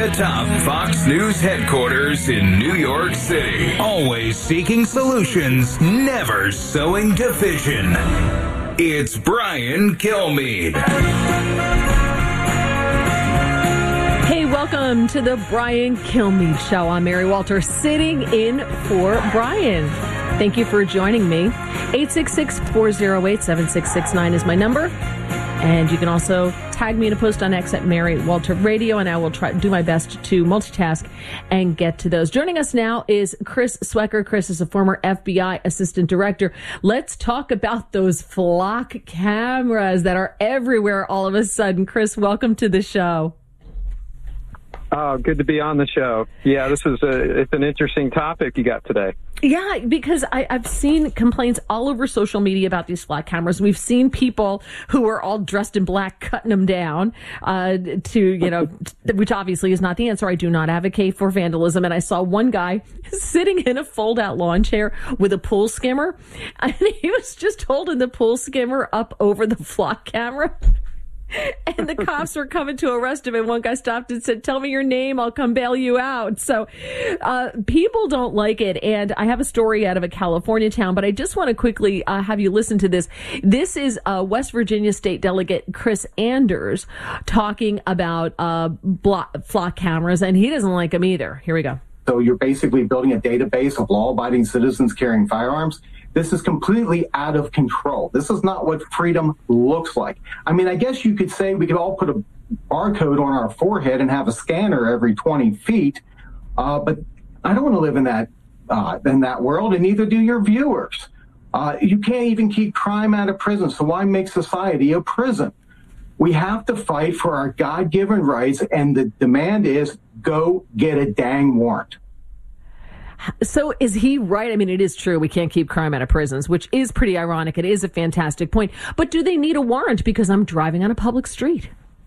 Atop Fox News headquarters in New York City. Always seeking solutions, never sowing division. It's Brian Kilmeade. Hey, welcome to the Brian Kilmeade Show. I'm Mary Walter, sitting in for Brian. Thank you for joining me. 866-408-7669 is my number. And you can also tag me in a post on X at Mary Walter Radio, and I will try do my best to multitask and get to those. Joining us now is Chris Swecker. Chris is a former FBI assistant director. Let's talk about those flock cameras that are everywhere all of a sudden. Chris, welcome to the show. Oh, good to be on the show. Yeah, it's an interesting topic you got today. Yeah, because I've seen complaints all over social media about these flock cameras. We've seen people who are all dressed in black cutting them down which obviously is not the answer. I do not advocate for vandalism. And I saw one guy sitting in a fold-out lawn chair with a pool skimmer, and he was just holding the pool skimmer up over the flock camera. And the cops were coming to arrest him, and one guy stopped and said, "Tell me your name, I'll come bail you out." So people don't like it, and I have a story out of a California town, but I just want to quickly have you listen to this. This is West Virginia State Delegate Chris Anders talking about flock cameras, and he doesn't like them either. Here we go. So you're basically building a database of law-abiding citizens carrying firearms. This is completely out of control. This is not what freedom looks like. I mean, I guess you could say we could all put a barcode on our forehead and have a scanner every 20 feet, but I don't want to live in that world, and neither do your viewers. You can't even keep crime out of prison, so why make society a prison? We have to fight for our God-given rights, and the demand is go get a dang warrant. So is he right? I mean, it is true. We can't keep crime out of prisons, which is pretty ironic. It is a fantastic point. But do they need a warrant because I'm driving on a public street?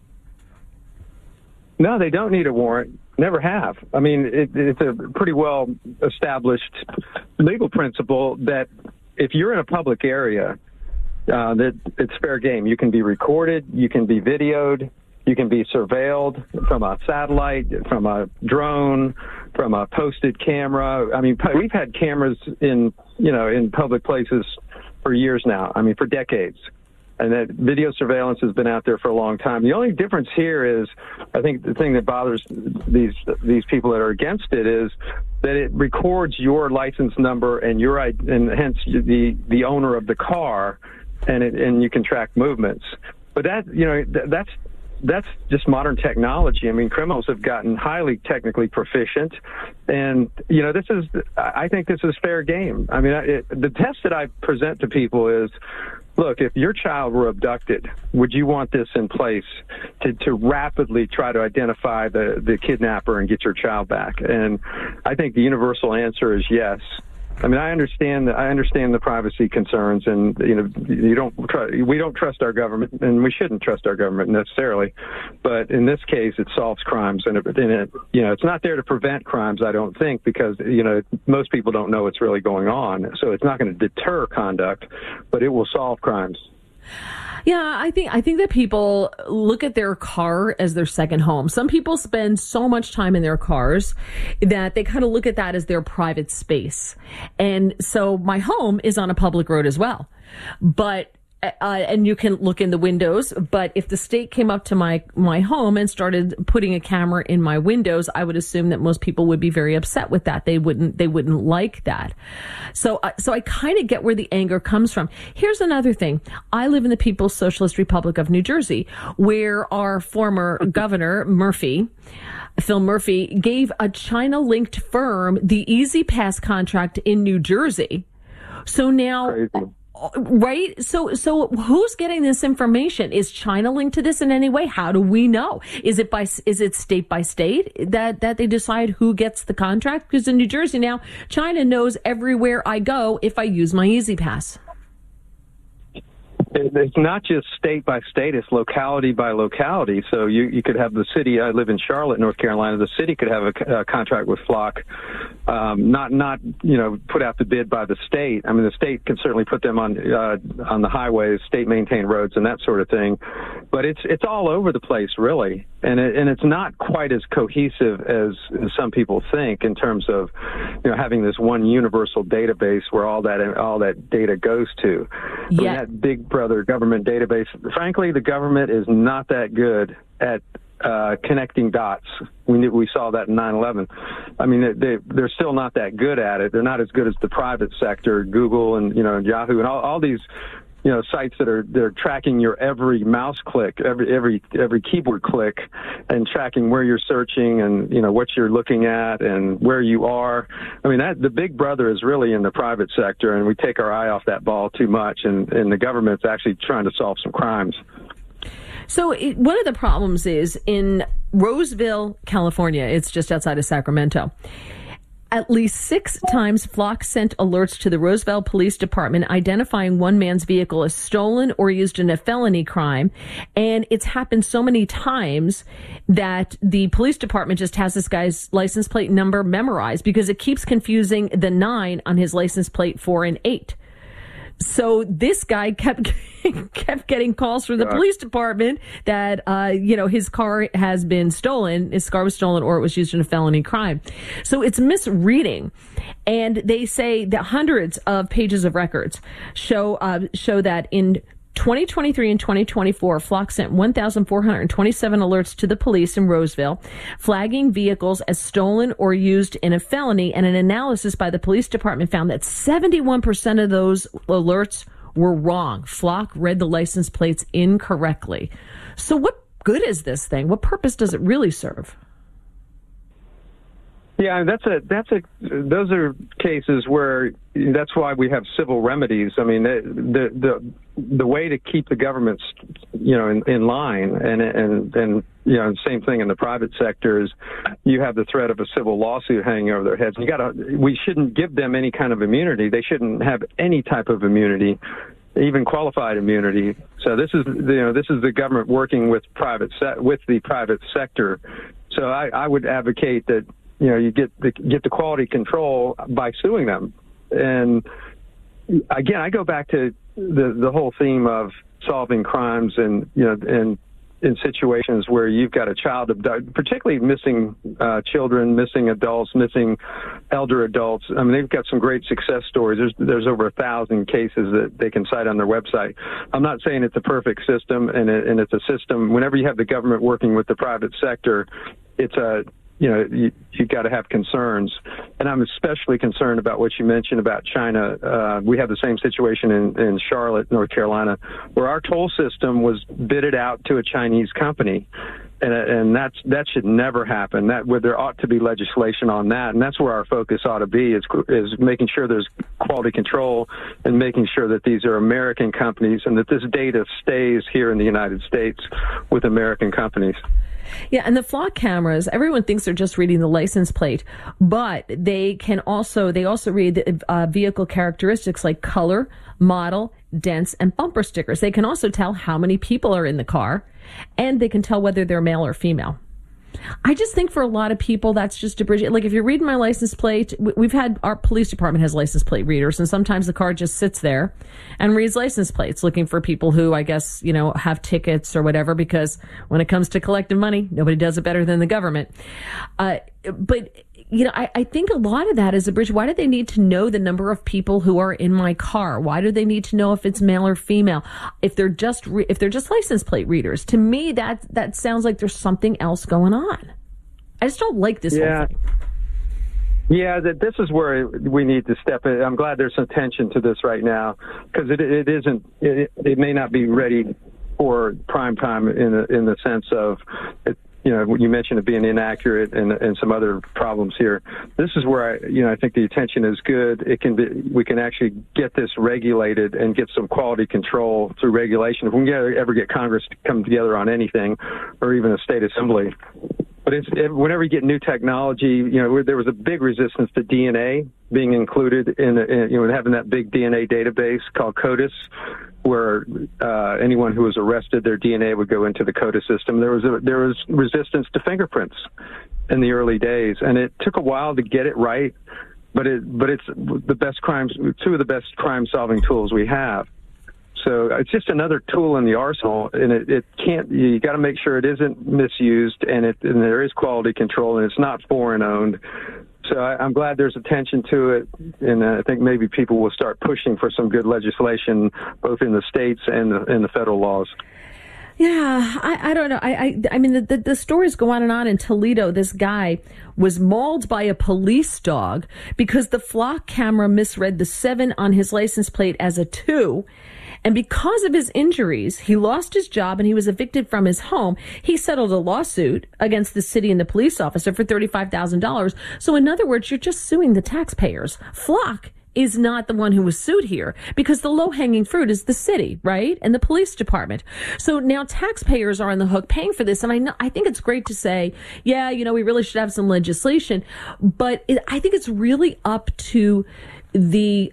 No, they don't need a warrant. Never have. I mean, it's a pretty well established legal principle that if you're in a public area, that it's fair game. You can be recorded, you can be videoed, you can be surveilled from a satellite, from a drone, from a posted camera. I mean, we've had cameras in public places for years now. I mean, for decades. And that video surveillance has been out there for a long time. The only difference here is, I think the thing that bothers these people that are against it is that it records your license number and hence the owner of the car, and you can track movements. But that's just modern technology. I mean, criminals have gotten highly technically proficient, and I think this is fair game. I mean, the test that I present to people is, look, if your child were abducted, would you want this in place to rapidly try to identify the kidnapper and get your child back? And I think the universal answer is yes. I mean, I understand the privacy concerns, and we don't trust our government, and we shouldn't trust our government necessarily. But in this case, it solves crimes, and it's not there to prevent crimes, I don't think, because most people don't know what's really going on. So it's not going to deter conduct, but it will solve crimes. Yeah, I think that people look at their car as their second home. Some people spend so much time in their cars that they kind of look at that as their private space. And so my home is on a public road as well. But and you can look in the windows, but if the state came up to my home and started putting a camera in my windows, I would assume that most people would be very upset with that. They wouldn't like that. So I kind of get where the anger comes from. Here's another thing. I live in the People's Socialist Republic of New Jersey, where our former governor, Phil Murphy, gave a China-linked firm the Easy Pass contract in New Jersey. So now... Crazy. Right? So who's getting this information? Is China linked to this in any way? How do we know? Is it state by state that they decide who gets the contract? Because in New Jersey now, China knows everywhere I go if I use my Easy Pass. It's not just state by state; it's locality by locality. So you could have the city. I live in Charlotte, North Carolina. The city could have a contract with Flock, not put out the bid by the state. I mean, the state can certainly put them on the highways, state maintained roads, and that sort of thing. But it's all over the place, really, and it's not quite as cohesive as some people think in terms of having this one universal database where all that data goes to. Yeah. I mean, that Big Brother government database, frankly, the government is not that good at connecting dots. We saw that in 9/11. I mean, they're still not that good at it. They're not as good as the private sector, Google and Yahoo and all these sites they're tracking your every mouse click, every keyboard click, and tracking where you're searching and what you're looking at and where you are. I mean, the Big Brother is really in the private sector, and we take our eye off that ball too much, and the government's actually trying to solve some crimes. So one of the problems is in Roseville, California. It's just outside of Sacramento. At least 6 times, Flock sent alerts to the Roseville Police Department identifying one man's vehicle as stolen or used in a felony crime. And it's happened so many times that the police department just has this guy's license plate number memorized because it keeps confusing the 9 on his license plate 4 and 8. So this guy kept getting calls from the police department that, his car has been stolen. His car was stolen or it was used in a felony crime. So it's misreading. And they say that hundreds of pages of records show that in 2023 and 2024, Flock sent 1,427 alerts to the police in Roseville, flagging vehicles as stolen or used in a felony, and an analysis by the police department found that 71% of those alerts were wrong. Flock read the license plates incorrectly. So what good is this thing? What purpose does it really serve? Yeah, those are cases where that's why we have civil remedies. I mean, the way to keep the government, in line, and same thing in the private sector is you have the threat of a civil lawsuit hanging over their heads. We shouldn't give them any kind of immunity. They shouldn't have any type of immunity, even qualified immunity. So this is the government working with the private sector. So I would advocate that you get the quality control by suing them. And again, I go back to the whole theme of solving crimes and in situations where you've got a child abducted, particularly missing children, missing adults, missing elder adults. I mean, they've got some great success stories. There's over 1,000 cases that they can cite on their website. I'm not saying it's a perfect system, and it's a system. Whenever you have the government working with the private sector, it's you've got to have concerns. And I'm especially concerned about what you mentioned about China. We have the same situation in Charlotte, North Carolina, where our toll system was bidded out to a Chinese company. And that should never happen. There ought to be legislation on that, and that's where our focus ought to be is making sure there's quality control and making sure that these are American companies and that this data stays here in the United States with American companies. Yeah, and the Flock cameras, everyone thinks they're just reading the license plate, but they also read the vehicle characteristics like color, model, dents, and bumper stickers. They can also tell how many people are in the car, and they can tell whether they're male or female. I just think for a lot of people, that's just a bridge. Like if you're reading my license plate, our police department has license plate readers, and sometimes the car just sits there and reads license plates looking for people who, I guess, have tickets or whatever, because when it comes to collecting money, nobody does it better than the government. But I think a lot of that is a bridge. Why do they need to know the number of people who are in my car? Why do they need to know if it's male or female? If they're just license plate readers, to me that sounds like there's something else going on. I just don't like this whole thing. Yeah, this is where we need to step in. I'm glad there's some attention to this right now, because it may not be ready for prime time in the sense of it. You mentioned it being inaccurate and some other problems here. This is where I think the attention is good. We can actually get this regulated and get some quality control through regulation. If we can ever get Congress to come together on anything, or even a state assembly. But whenever you get new technology, there was a big resistance to DNA being included in having that big DNA database called CODIS. where anyone who was arrested, their DNA would go into the CODIS system. There was resistance to fingerprints in the early days, and it took a while to get it right. But it's the best two of the best crime-solving tools we have. So it's just another tool in the arsenal, and it can't. You got to make sure it isn't misused, and there is quality control, and it's not foreign-owned. So I'm glad there's attention to it, and I think maybe people will start pushing for some good legislation, both in the states and in the federal laws. Yeah, I don't know. I mean, the stories go on and on. In Toledo, this guy was mauled by a police dog because the flock camera misread the 7 on his license plate as a 2. And because of his injuries, he lost his job and he was evicted from his home. He settled a lawsuit against the city and the police officer for $35,000. So in other words, you're just suing the taxpayers. Flock is not the one who was sued here because the low-hanging fruit is the city, right? And the police department. So now taxpayers are on the hook paying for this. And I think it's great to say, yeah, we really should have some legislation. But I think it's really up to the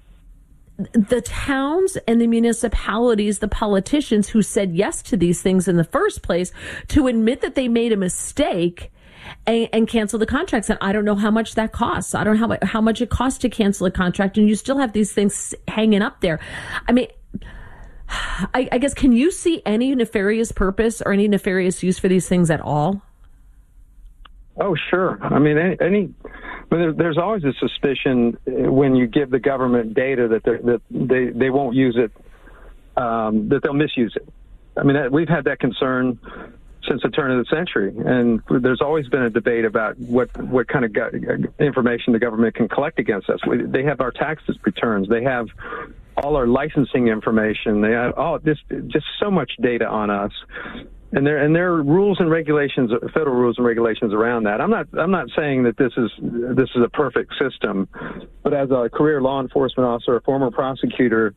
towns and the municipalities, the politicians who said yes to these things in the first place, to admit that they made a mistake and cancel the contracts. And I don't know how much that costs. I don't know how much it costs to cancel a contract, and you still have these things hanging up there. I mean, I guess, can you see any nefarious purpose or any nefarious use for these things at all? Oh, sure. I mean, there's always a suspicion when you give the government data that they won't use it, that they'll misuse it. I mean, we've had that concern since the turn of the century, and there's always been a debate about what kind of information the government can collect against us. They have our tax returns. They have all our licensing information. They have just so much data on us. And there are rules and regulations, federal rules and regulations around that. I'm not saying that this is a perfect system, but as a career law enforcement officer, a former prosecutor,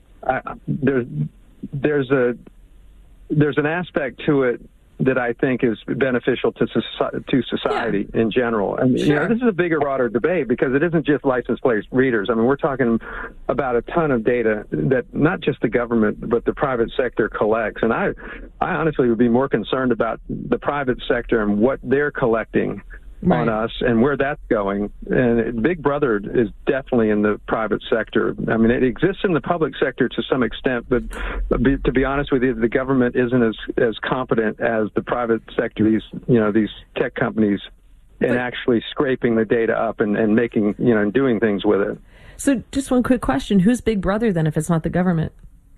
there's an aspect to it that I think is beneficial to society in general. And sure. This is a bigger, broader debate because it isn't just license plate readers. I mean, we're talking about a ton of data that not just the government but the private sector collects. And I honestly would be more concerned about the private sector and what they're collecting on us and where that's going. And Big Brother is definitely in the private sector. I mean, it exists in the public sector to some extent, but to be honest with you, the government isn't as competent as the private sector, these tech companies, in actually scraping the data up and making, and doing things with it. So just one quick question. Who's Big Brother then if it's not the government?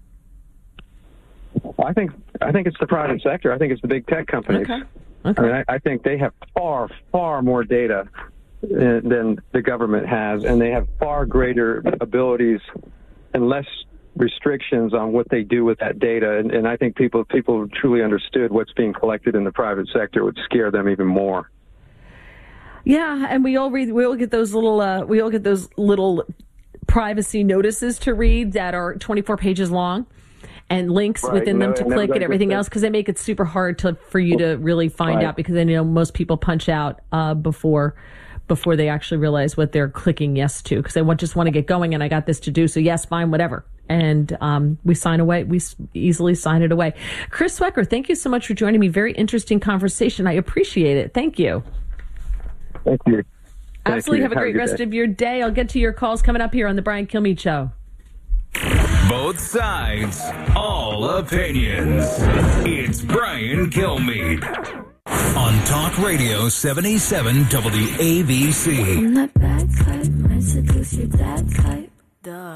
I think it's the private sector. I think it's the big tech companies. Okay. I mean, I think they have far, far more data than the government has, and they have far greater abilities and less restrictions on what they do with that data. And I think people truly understood what's being collected in the private sector would scare them even more. Yeah, and we all get those little privacy notices to read that are 24 pages long. And links within them to click and everything else, because they make it super hard for you to really find out, because I know most people punch out before they actually realize what they're clicking yes to, because they just want to get going and I got this to do, so yes, fine, whatever. And we easily sign it away. Chris Swecker, thank you so much for joining me. Very interesting conversation. I appreciate it. Thank you. Thank you. Absolutely. Have a great rest of your day. I'll get to your calls coming up here on the Brian Kilmeade Show. Both sides, all opinions. It's Brian Kilmeade on Talk Radio 77 WABC. I'm that bad type, might seduce your dad type. Duh.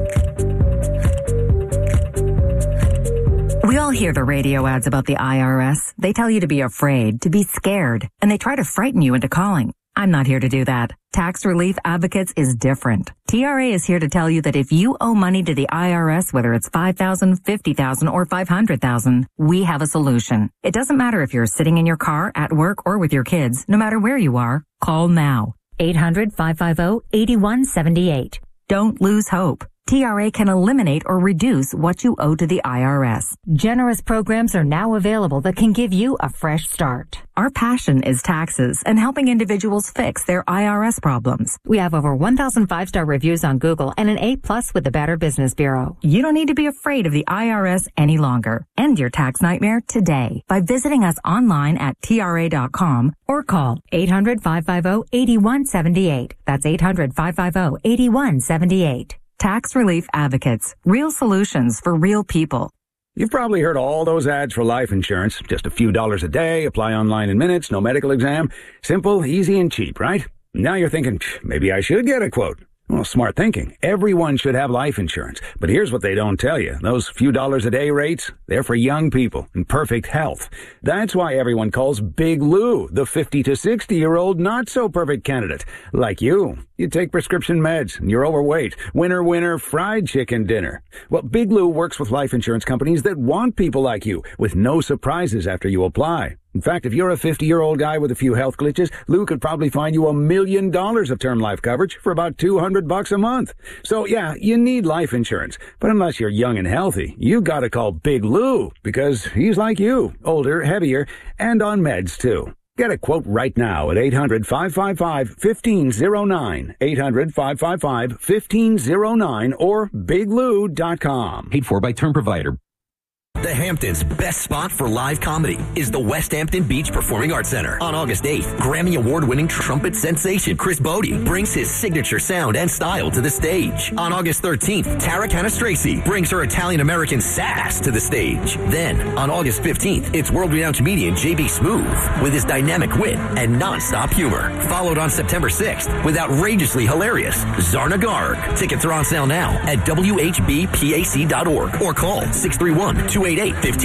We all hear the radio ads about the IRS. They tell you to be afraid, to be scared, and they try to frighten you into calling. I'm not here to do that. Tax Relief Advocates is different. TRA is here to tell you that if you owe money to the IRS, whether it's $5,000, $50,000, or $500,000, we have a solution. It doesn't matter if you're sitting in your car, at work, or with your kids. No matter where you are, call now. 800-550-8178. Don't lose hope. TRA can eliminate or reduce what you owe to the IRS. Generous programs are now available that can give you a fresh start. Our passion is taxes and helping individuals fix their IRS problems. We have over 1,000 5-star reviews on Google and an A+ with the Better Business Bureau. You don't need to be afraid of the IRS any longer. End your tax nightmare today by visiting us online at TRA.com or call 800-550-8178. That's 800-550-8178. Tax Relief Advocates. Real solutions for real people. You've probably heard all those ads for life insurance. Just a few dollars a day, apply online in minutes, no medical exam. Simple, easy, and cheap, right? Now you're thinking, maybe I should get a quote. Well, smart thinking. Everyone should have life insurance. But here's what they don't tell you. Those few dollars a day rates, they're for young people in perfect health. That's why everyone calls Big Lou the 50 to 60-year-old not-so-perfect candidate. Like you. You take prescription meds, and you're overweight. Winner, fried chicken dinner. Well, Big Lou works with life insurance companies that want people like you, with no surprises after you apply. In fact, if you're a 50-year-old guy with a few health glitches, Lou could probably find you $1 million of term life coverage for about $200 a month. So yeah, you need life insurance. But unless you're young and healthy, you gotta call Big Lou, because he's like you, older, heavier, and on meds too. Get a quote right now at 800-555-1509, 800-555-1509, or biglou.com. Paid for by Term Provider. The Hamptons' best spot for live comedy is the West Hampton Beach Performing Arts Center. On August 8th, Grammy Award-winning trumpet sensation Chris Bodie brings his signature sound and style to the stage. On August 13th, Tara Canastraci brings her Italian-American sass to the stage. Then, on August 15th, it's world-renowned comedian J.B. Smoove with his dynamic wit and non-stop humor. Followed on September 6th with outrageously hilarious Zarna Garg. Tickets are on sale now at WHBPAC.org or call 631-288-1500.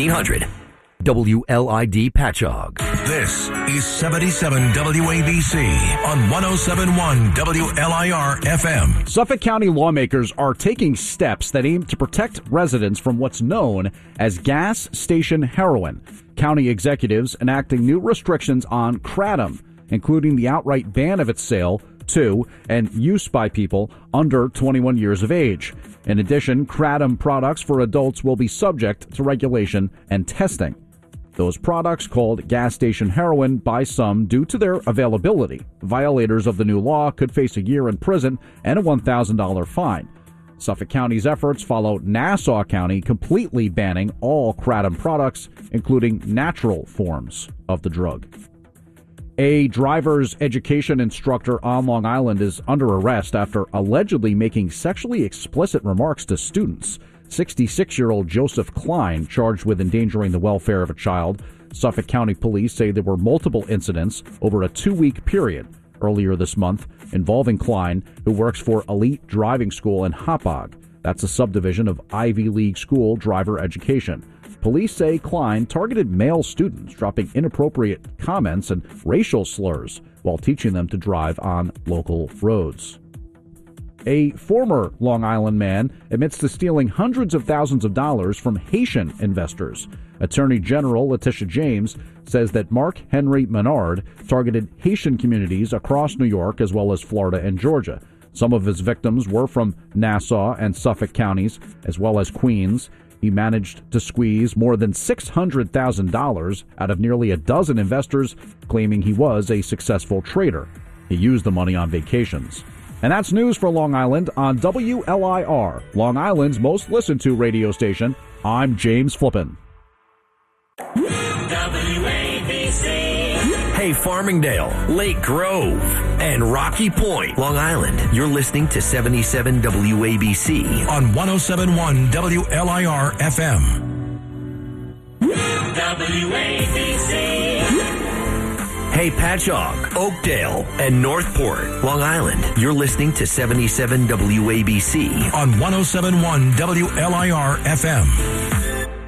WLID Patchogue. This is 77 WABC on 107.1 WLIR FM. Suffolk County lawmakers are taking steps that aim to protect residents from what's known as gas station heroin. County executives enacting new restrictions on kratom, including the outright ban of its sale to and use by people under 21 years of age. In addition, kratom products for adults will be subject to regulation and testing. Those products, called gas station heroin by some due to their availability. Violators of the new law could face a year in prison and a $1,000 fine. Suffolk County's efforts follow Nassau County completely banning all kratom products, including natural forms of the drug. A driver's education instructor on Long Island is under arrest after allegedly making sexually explicit remarks to students. 66-year-old Joseph Klein, charged with endangering the welfare of a child. Suffolk County police say there were multiple incidents over a 2-week period earlier this month involving Klein, who works for Elite Driving School in Hauppauge. That's a subdivision of Ivy League school driver education. Police say Klein targeted male students, dropping inappropriate comments and racial slurs while teaching them to drive on local roads. A former Long Island man admits to stealing hundreds of thousands of dollars from Haitian investors. Attorney General Letitia James says that Mark Henry Menard targeted Haitian communities across New York as well as Florida and Georgia. Some of his victims were from Nassau and Suffolk counties as well as Queens. He managed to squeeze more than $600,000 out of nearly a dozen investors, claiming he was a successful trader. He used the money on vacations. And that's news for Long Island on WLIR, Long Island's most listened to radio station. I'm James Flippin. WABC. Hey, Farmingdale, Lake Grove, and Rocky Point, Long Island. You're listening to 77 WABC on 107.1 WLIR FM. WABC. Hey, Patchogue, Oakdale, and Northport, Long Island. You're listening to 77 WABC on 107.1 WLIR FM.